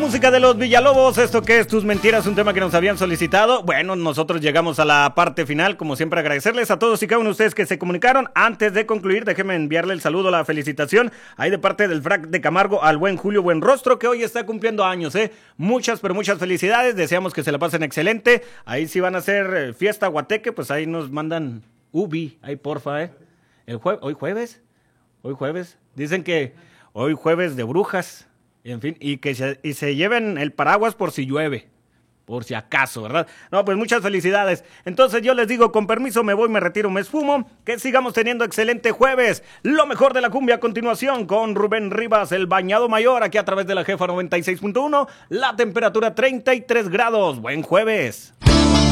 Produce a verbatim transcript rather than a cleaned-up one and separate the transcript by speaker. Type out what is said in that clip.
Speaker 1: música de los Villalobos, esto que es Tus Mentiras, un tema que nos habían solicitado. Bueno, nosotros llegamos a la parte final, como siempre agradecerles a todos y cada uno de ustedes que se comunicaron. Antes de concluir, déjenme enviarle el saludo, la felicitación, ahí de parte del Frac de Camargo al buen Julio Buenrostro, que hoy está cumpliendo años, ¿eh? Muchas, pero muchas felicidades, deseamos que se la pasen excelente. Ahí si van a hacer fiesta guateque, pues ahí nos mandan ubi, ahí porfa, ¿eh? El jue- ¿Hoy jueves? Hoy jueves, dicen que hoy jueves de brujas. En fin, y que se, y se lleven el paraguas por si llueve, por si acaso, ¿verdad? No, pues muchas felicidades. Entonces yo les digo, con permiso, me voy, me retiro, me esfumo. Que sigamos teniendo excelente jueves. Lo mejor de la cumbia a continuación con Rubén Rivas, el Bañado Mayor, aquí a través de la Jefa noventa y seis punto uno. La temperatura treinta y tres grados. Buen jueves.